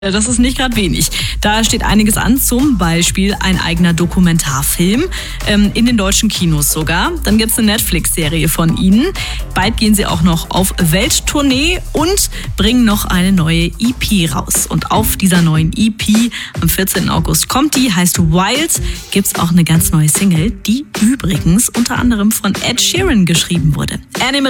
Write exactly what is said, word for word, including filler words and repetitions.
Das ist nicht gerade wenig. Da steht einiges an, zum Beispiel ein eigener Dokumentarfilm, ähm, in den deutschen Kinos sogar. Dann gibt es eine Netflix-Serie von ihnen. Bald gehen sie auch noch auf Welttournee und bringen noch eine neue E P raus. Und auf dieser neuen E P, am vierzehnten August kommt die, heißt Wild, gibt es auch eine ganz neue Single, die übrigens unter anderem von Ed Sheeran geschrieben wurde. Animal